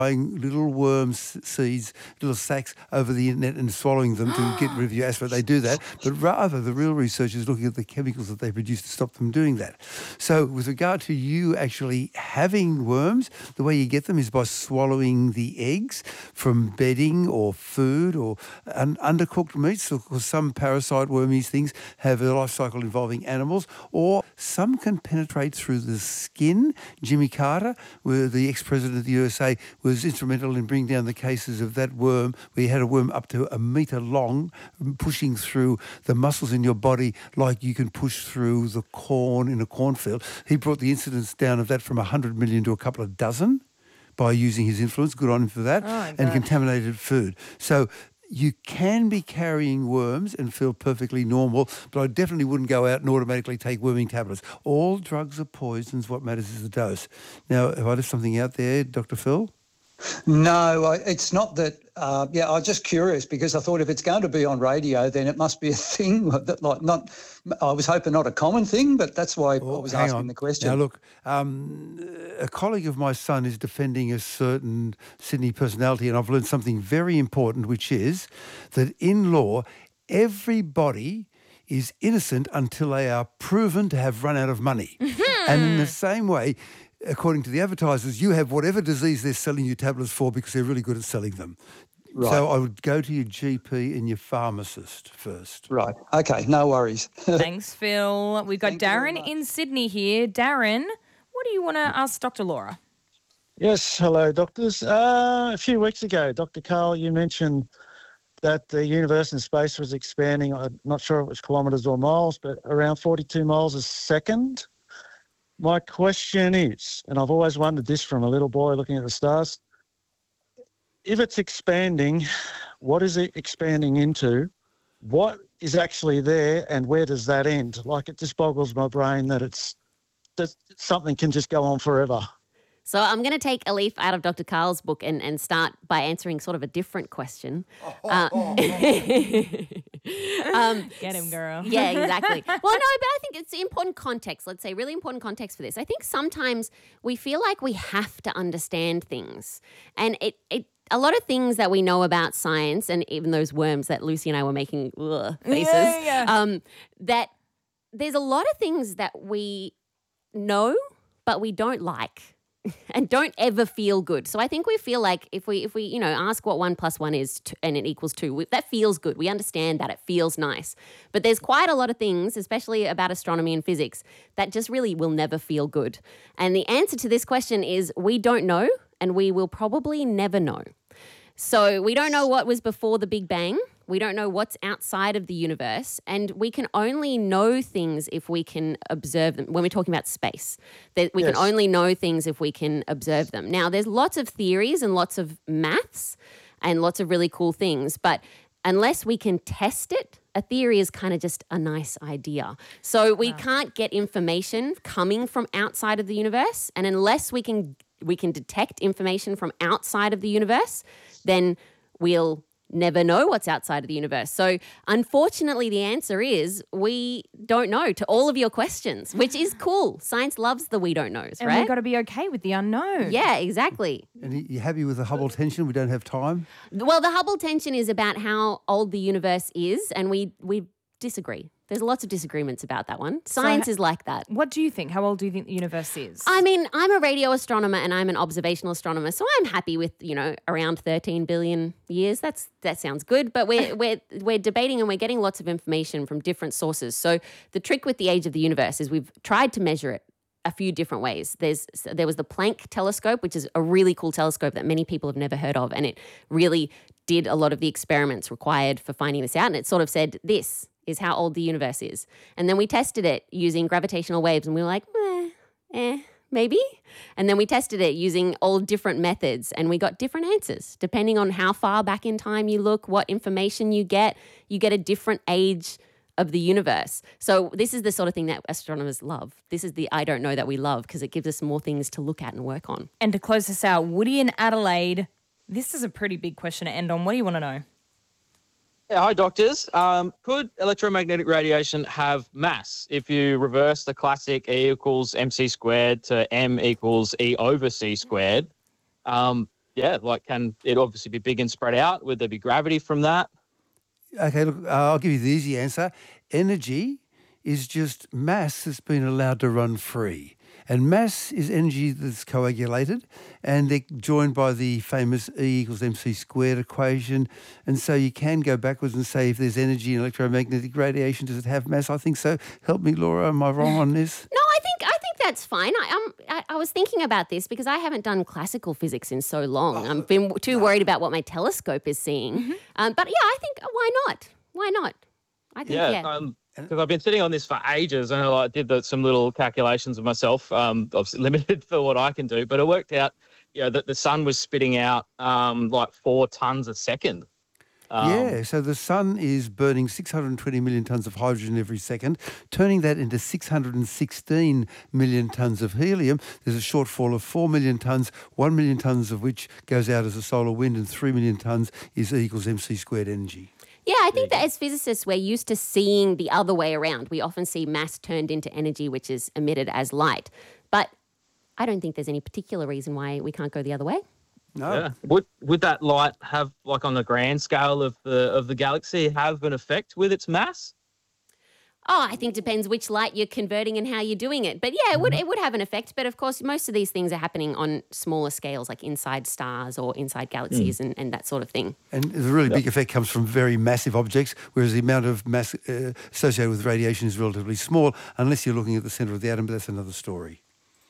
little worm seeds, little sacs over the internet and swallowing them to get rid of your asthma. They do that. But rather, the real research is looking at the chemicals that they produce to stop them doing that. So with regard to you actually having worms, the way you get them is by swallowing the eggs from bedding or food or undercooked meats, because some parasite wormies things have a life cycle involving animals, or some can penetrate through the skin. Jimmy Carter, the ex-president of the USA, was instrumental in bringing down the cases of that worm, where you had a worm up to 1 metre long, pushing through the muscles in your body like you can push through the corn in a cornfield. He brought the incidence down of that from 100 million to a couple of dozen by using his influence. Good on him for that. And contaminated food. So you can be carrying worms and feel perfectly normal, but I definitely wouldn't go out and automatically take worming tablets. All drugs are poisons. What matters is the dose. Now, have I left something out there, Dr. Phil? No, it's not that. I was just curious because I thought if it's going to be on radio, then it must be a thing that, like, not. I was hoping not a common thing, but that's why I was asking the question. Now, look, a colleague of my son is defending a certain Sydney personality, and I've learned something very important, which is that in law, everybody is innocent until they are proven to have run out of money. And in the same way, according to the advertisers, you have whatever disease they're selling you tablets for because they're really good at selling them. Right. So I would go to your GP and your pharmacist first. Right. Okay, no worries. Thanks, Phil. We've got Darren in Sydney here. Darren, what do you want to ask Dr. Laura? Yes, hello, doctors. A few weeks ago, Dr. Carl, you mentioned that the universe in space was expanding, I'm not sure if it was kilometres or miles, but around 42 miles a second. My question is, and I've always wondered this from a little boy looking at the stars, if it's expanding, what is it expanding into? What is actually there and where does that end? Like, it just boggles my brain that something can just go on forever. So I'm going to take a leaf out of Dr. Carl's book and start by answering sort of a different question. Get him, girl. Yeah, exactly. Well, no, but I think it's important context. Let's say really important context for this. I think sometimes we feel like we have to understand things. And a lot of things that we know about science, and even those worms that Lucy and I were making faces, that there's a lot of things that we know but we don't like. And don't ever feel good. So I think we feel like if we ask what 1 + 1 is and it equals 2, that feels good. We understand that. It feels nice. But there's quite a lot of things, especially about astronomy and physics, that just really will never feel good. And the answer to this question is we don't know, and we will probably never know. So we don't know what was before the Big Bang. We don't know what's outside of the universe, and we can only know things if we can observe them. When we're talking about space, we can only know things if we can observe them. Now, there's lots of theories and lots of maths and lots of really cool things, but unless we can test it, a theory is kind of just a nice idea. So we can't get information coming from outside of the universe, and unless we can detect information from outside of the universe, then we'll never know what's outside of the universe. So unfortunately, the answer is we don't know to all of your questions, which is cool. Science loves the we don't knows, right? And we've got to be okay with the unknown. Yeah, exactly. And you happy with the Hubble tension? We don't have time? Well, the Hubble tension is about how old the universe is, and we disagree. There's lots of disagreements about that one. Science is like that. What do you think? How old do you think the universe is? I mean, I'm a radio astronomer and I'm an observational astronomer, so I'm happy with, around 13 billion years. That sounds good, but we're debating and we're getting lots of information from different sources. So the trick with the age of the universe is we've tried to measure it a few different ways. There was the Planck telescope, which is a really cool telescope that many people have never heard of, and it really did a lot of the experiments required for finding this out, and it sort of said this is how old the universe is. And then we tested it using gravitational waves and we were like, maybe. And then we tested it using all different methods and we got different answers. Depending on how far back in time you look, what information you get a different age of the universe. So this is the sort of thing that astronomers love. This is the I don't know that we love because it gives us more things to look at and work on. And to close this out, Woody in Adelaide, this is a pretty big question to end on. What do you want to know? Yeah, hi, doctors. Could electromagnetic radiation have mass if you reverse the classic E = mc² to m = E/c²? can it obviously be big and spread out? Would there be gravity from that? Okay, look, I'll give you the easy answer. Energy is just mass that's been allowed to run free. And mass is energy that's coagulated, and they're joined by the famous E equals mc squared equation. And so you can go backwards and say, if there's energy in electromagnetic radiation, does it have mass? I think so. Help me, Laura. Am I wrong on this? No, I think that's fine. I was thinking about this because I haven't done classical physics in so long. I've been too worried about what my telescope is seeing. Mm-hmm. But yeah, I think why not? Why not? I think because I've been sitting on this for ages, and I did some little calculations of myself. Obviously limited for what I can do, but it worked out, that the sun was spitting out 4 tons a second. So the sun is burning 620 million tonnes of hydrogen every second, turning that into 616 million tonnes of helium. There's a shortfall of 4 million tonnes, 1 million tonnes of which goes out as a solar wind, and 3 million tonnes is E equals mc squared energy. Yeah, I think that as physicists, we're used to seeing the other way around. We often see mass turned into energy, which is emitted as light. But I don't think there's any particular reason why we can't go the other way. No. Yeah. Would that light have, on the grand scale of the galaxy, have an effect with its mass? Oh, I think it depends which light you're converting and how you're doing it. But yeah, it would have an effect. But of course, most of these things are happening on smaller scales, like inside stars or inside galaxies and that sort of thing. And the really big effect comes from very massive objects, whereas the amount of mass associated with radiation is relatively small, unless you're looking at the centre of the atom, but that's another story.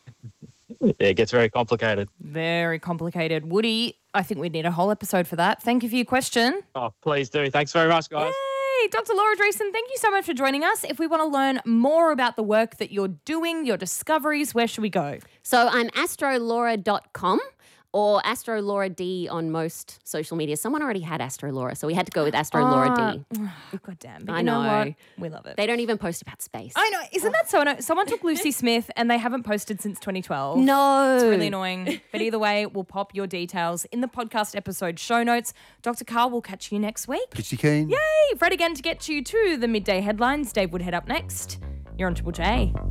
It gets very complicated. Very complicated. Woody, I think we need a whole episode for that. Thank you for your question. Oh, please do. Thanks very much, guys. Yay! Dr. Laura Dreesen, thank you so much for joining us. If we want to learn more about the work that you're doing, your discoveries, where should we go? So I'm astrolaura.com or Astro Laura D on most social media. Someone already had Astro Laura, so we had to go with Astro Laura D. God damn. I know. What? We love it. They don't even post about space. I know. Isn't that so annoying? Someone took Lucy Smith and they haven't posted since 2012. No. It's really annoying. But either way, we'll pop your details in the podcast episode show notes. Dr. Karl will catch you next week. Pitchy keen. Yay! Fred again to get you to the midday headlines. Dave Woodhead up next. You're on Triple J.